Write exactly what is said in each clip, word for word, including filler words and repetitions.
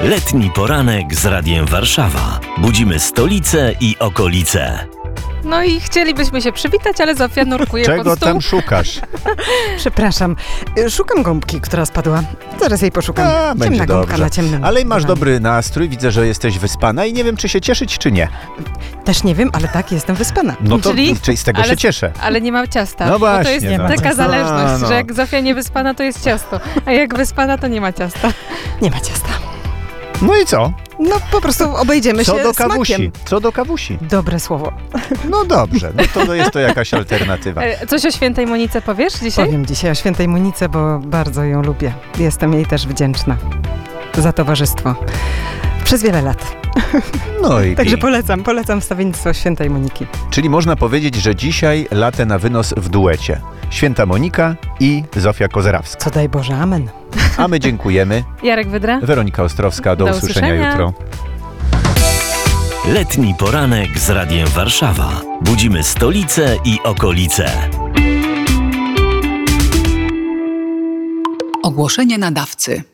Letni poranek z Radiem Warszawa. Budzimy stolicę i okolice. No i chcielibyśmy się przywitać, ale Zofia nurkuje pod Czego stół. tam szukasz? Przepraszam, szukam gąbki, która spadła. Zaraz jej poszukam. A, Ciemna będzie gąbka dobrze. na ciemnym. Ale masz dywanie. dobry nastrój, widzę, że jesteś wyspana i nie wiem, czy się cieszyć, czy nie. Też nie wiem, ale tak, jestem wyspana. No to Czyli? czyli z tego Ale- się cieszę. Ale nie ma ciasta. No Bo właśnie, to jest no. taka No, zależność, no. że jak Zofia nie wyspana, to jest ciasto. A jak wyspana, to nie ma ciasta. Nie ma ciasta. No i co? No po prostu obejdziemy Co się do kawusi? smakiem. Co do kawusi? Dobre słowo. No dobrze, no to jest to jakaś alternatywa. E, Coś o świętej Monice powiesz dzisiaj? Powiem dzisiaj o świętej Monice, bo bardzo ją lubię. Jestem jej też wdzięczna za towarzystwo. Przez wiele lat. No i Także pi. polecam, polecam wstawiennictwo świętej Moniki. Czyli można powiedzieć, że dzisiaj latę na wynos w duecie. Święta Monika i Zofia Kozerawska. Co daj Boże, amen. A my dziękujemy. Jarek Wydra? Weronika Ostrowska, do, Do usłyszenia, usłyszenia. jutro. Letni poranek z Radiem Warszawa. Budzimy stolicę i okolice. Ogłoszenie nadawcy.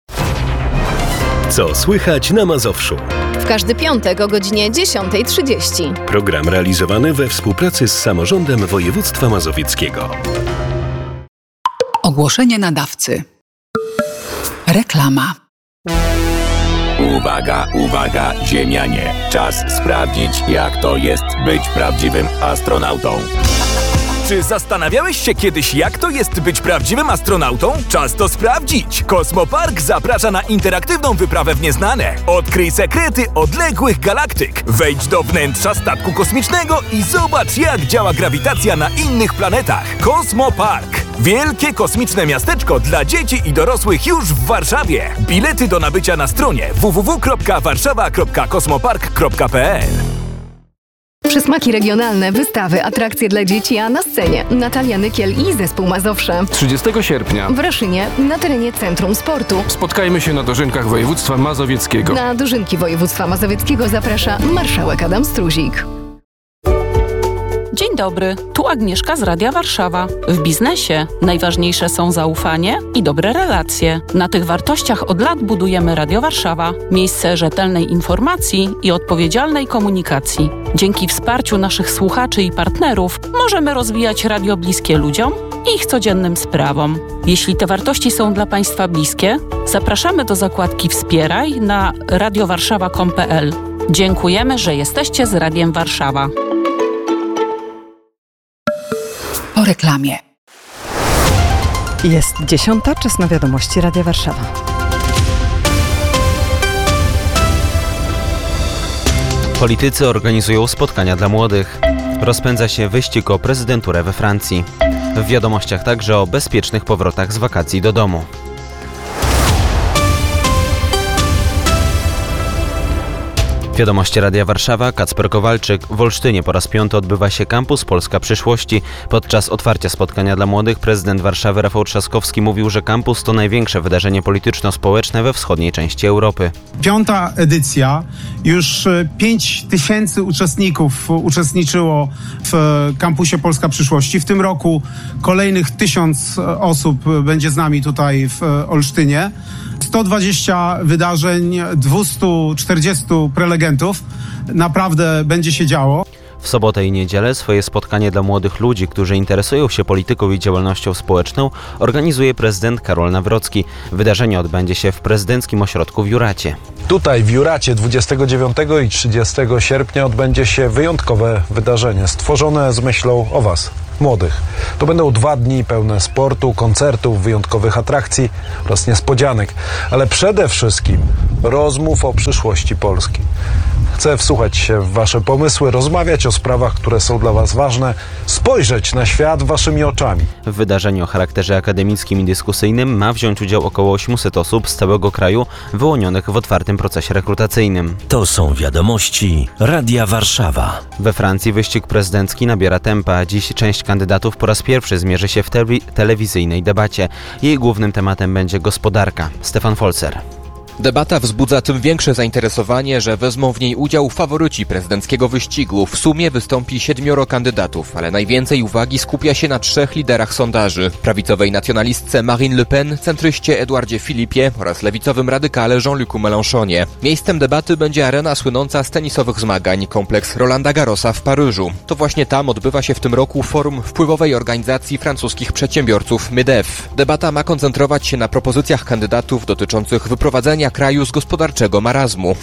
Co słychać na Mazowszu? W każdy piątek o godzinie dziesiąta trzydzieści. Program realizowany we współpracy z Samorządem Województwa Mazowieckiego. Ogłoszenie nadawcy. Reklama. Uwaga, uwaga, ziemianie. Czas sprawdzić, jak to jest być prawdziwym astronautą. Czy zastanawiałeś się kiedyś, jak to jest być prawdziwym astronautą? Czas to sprawdzić! Kosmopark zaprasza na interaktywną wyprawę w nieznane. Odkryj sekrety odległych galaktyk. Wejdź do wnętrza statku kosmicznego i zobacz, jak działa grawitacja na innych planetach. Kosmopark. Wielkie kosmiczne miasteczko dla dzieci i dorosłych już w Warszawie. Bilety do nabycia na stronie w w w kropka warszawa kropka kosmopark kropka p l. Przysmaki regionalne, wystawy, atrakcje dla dzieci, a na scenie Natalia Nykiel i zespół Mazowsze. trzydziestego sierpnia W Raszynie, na terenie Centrum Sportu. spotkajmy się na dożynkach województwa mazowieckiego. Na dożynki województwa mazowieckiego zaprasza marszałek Adam Struzik. Dzień dobry, tu Agnieszka z Radia Warszawa. W biznesie najważniejsze są zaufanie i dobre relacje. Na tych wartościach od lat budujemy Radio Warszawa. Miejsce rzetelnej informacji i odpowiedzialnej komunikacji. Dzięki wsparciu naszych słuchaczy i partnerów możemy rozwijać radio bliskie ludziom i ich codziennym sprawom. Jeśli te wartości są dla Państwa bliskie, zapraszamy do zakładki Wspieraj na radiowarszawa kropka com kropka p l. Dziękujemy, że jesteście z Radiem Warszawa. Po reklamie. Jest dziesiąta, czas na wiadomości Radia Warszawa. Politycy organizują spotkania dla młodych. Rozpędza się wyścig o prezydenturę we Francji. W wiadomościach także o bezpiecznych powrotach z wakacji do domu. Wiadomości Radia Warszawa, Kacper Kowalczyk. W Olsztynie po raz piąty odbywa się Kampus Polska Przyszłości. Podczas otwarcia spotkania dla młodych prezydent Warszawy Rafał Trzaskowski mówił, że kampus to największe wydarzenie polityczno-społeczne we wschodniej części Europy. Piąta edycja, już pięć tysięcy uczestników uczestniczyło w Kampusie Polska Przyszłości. W tym roku kolejnych tysiąc osób będzie z nami tutaj w Olsztynie. sto dwadzieścia wydarzeń, dwieście czterdzieści prelegentów. Naprawdę będzie się działo. W sobotę i niedzielę swoje spotkanie dla młodych ludzi, którzy interesują się polityką i działalnością społeczną, organizuje prezydent Karol Nawrocki. Wydarzenie odbędzie się w prezydenckim ośrodku w Juracie. Tutaj w Juracie dwudziestego dziewiątego i trzydziestego sierpnia odbędzie się wyjątkowe wydarzenie stworzone z myślą o Was, młodych. To będą dwa dni pełne sportu, koncertów, wyjątkowych atrakcji oraz niespodzianek, ale przede wszystkim rozmów o przyszłości Polski. Chcę wsłuchać się w Wasze pomysły, rozmawiać o sprawach, które są dla Was ważne, spojrzeć na świat Waszymi oczami. W wydarzeniu o charakterze akademickim i dyskusyjnym ma wziąć udział około osiemset osób z całego kraju wyłonionych w otwartym procesie rekrutacyjnym. To są wiadomości Radia Warszawa. We Francji wyścig prezydencki nabiera tempa. Dziś część kandydatów po raz pierwszy zmierzy się w te- telewizyjnej debacie. Jej głównym tematem będzie gospodarka. Stefan Folzer. Debata wzbudza tym większe zainteresowanie, że wezmą w niej udział faworyci prezydenckiego wyścigu. W sumie wystąpi siedmioro kandydatów, ale najwięcej uwagi skupia się na trzech liderach sondaży. Prawicowej nacjonalistce Marine Le Pen, centryście Edouardzie Philippie oraz lewicowym radykale Jean-Lucu Mélenchonie. Miejscem debaty będzie arena słynąca z tenisowych zmagań, kompleks Rolanda Garrosa w Paryżu. To właśnie tam odbywa się w tym roku forum wpływowej organizacji francuskich przedsiębiorców MEDEF. Debata ma koncentrować się na propozycjach kandydatów dotyczących wyprowadzenia kraju z gospodarczego marazmu.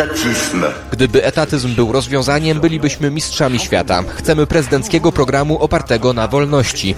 Gdyby etatyzm był rozwiązaniem, bylibyśmy mistrzami świata. Chcemy prezydenckiego programu opartego na wolności.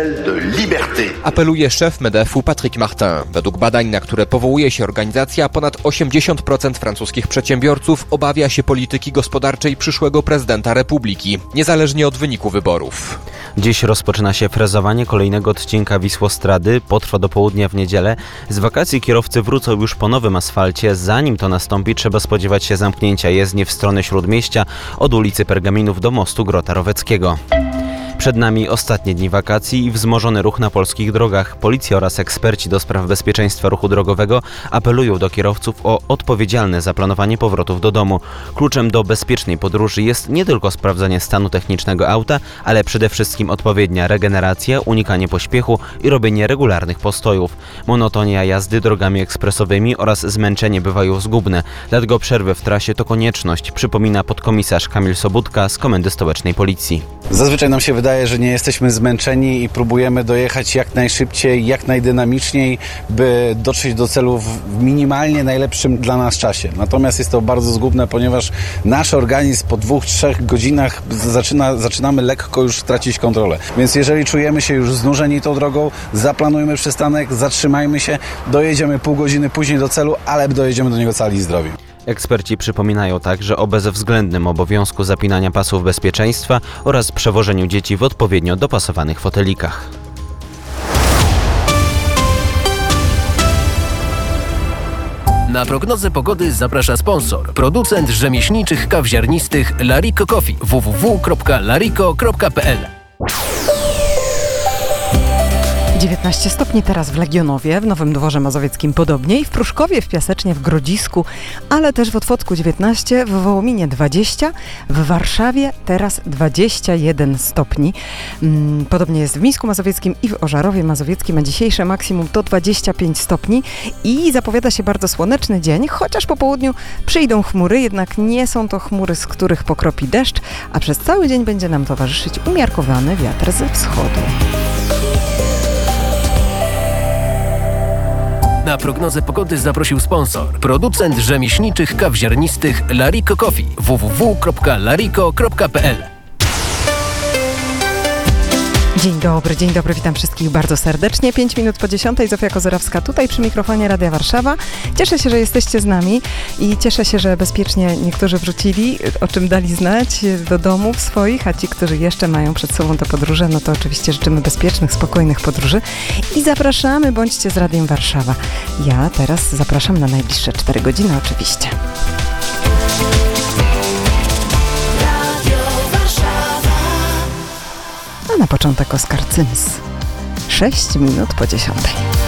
Apeluje szef MEDEF-u Patrick Martin. Według badań, na które powołuje się organizacja, ponad osiemdziesiąt procent francuskich przedsiębiorców obawia się polityki gospodarczej przyszłego prezydenta republiki, niezależnie od wyniku wyborów. Dziś rozpoczyna się frezowanie kolejnego odcinka Wisłostrady. Potrwa do południa w niedzielę. Z wakacji kierowcy wrócą już po nowym asfalcie. Zanim to nastąpi, trzeba spodziewać się zamknięcia jezdni w stronę Śródmieścia od ulicy Pergaminów do mostu Grota Roweckiego. Przed nami ostatnie dni wakacji i wzmożony ruch na polskich drogach. Policja oraz eksperci do spraw bezpieczeństwa ruchu drogowego apelują do kierowców o odpowiedzialne zaplanowanie powrotów do domu. Kluczem do bezpiecznej podróży jest nie tylko sprawdzenie stanu technicznego auta, ale przede wszystkim odpowiednia regeneracja, unikanie pośpiechu i robienie regularnych postojów. Monotonia jazdy drogami ekspresowymi oraz zmęczenie bywają zgubne. Dlatego przerwy w trasie to konieczność, przypomina podkomisarz Kamil Sobudka z Komendy Stołecznej Policji. Zazwyczaj nam się wydaje, że nie jesteśmy zmęczeni i próbujemy dojechać jak najszybciej, jak najdynamiczniej, by dotrzeć do celu w minimalnie najlepszym dla nas czasie. Natomiast jest to bardzo zgubne, ponieważ nasz organizm po dwóch, trzech godzinach zaczyna, zaczynamy lekko już tracić kontrolę. Więc jeżeli czujemy się już znużeni tą drogą, zaplanujmy przystanek, zatrzymajmy się, dojedziemy pół godziny później do celu, ale dojedziemy do niego cali i zdrowi. Eksperci przypominają także o bezwzględnym obowiązku zapinania pasów bezpieczeństwa oraz przewożeniu dzieci w odpowiednio dopasowanych fotelikach. Na prognozę pogody zaprasza sponsor, producent rzemieślniczych kaw ziarnistych Larico Coffee w w w kropka larico kropka p l. dziewiętnaście stopni teraz w Legionowie, w Nowym Dworze Mazowieckim podobnie i w Pruszkowie, w Piasecznie, w Grodzisku, ale też w Otwocku dziewiętnaście, w Wołominie dwadzieścia, w Warszawie teraz dwadzieścia jeden stopni. Podobnie jest w Mińsku Mazowieckim i w Ożarowie Mazowieckim, a dzisiejsze maksimum to dwadzieścia pięć stopni i zapowiada się bardzo słoneczny dzień, chociaż po południu przyjdą chmury, jednak nie są to chmury, z których pokropi deszcz, a przez cały dzień będzie nam towarzyszyć umiarkowany wiatr ze wschodu. Na prognozę pogody zaprosił sponsor, producent rzemieślniczych kaw ziarnistych Larico Coffee w w w kropka larico kropka p l. Dzień dobry, dzień dobry, witam wszystkich bardzo serdecznie. Pięć minut po dziesiątej, Zofia Kozorowska tutaj przy mikrofonie Radia Warszawa. Cieszę się, że jesteście z nami i cieszę się, że bezpiecznie niektórzy wrócili, o czym dali znać, do domów swoich, a ci, którzy jeszcze mają przed sobą te podróże, no to oczywiście życzymy bezpiecznych, spokojnych podróży i zapraszamy, bądźcie z Radiem Warszawa. Ja teraz zapraszam na najbliższe cztery godziny oczywiście. A na początek Oskar Cyms. Sześć minut po dziesiątej.